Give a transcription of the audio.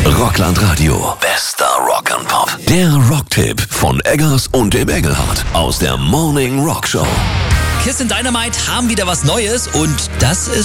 Rockland Radio. Bester Rock and Pop. Der Rocktipp von Eggers und dem Engelhardt aus der Morning Rock Show. Kiss in Dynamite haben wieder was Neues und das ist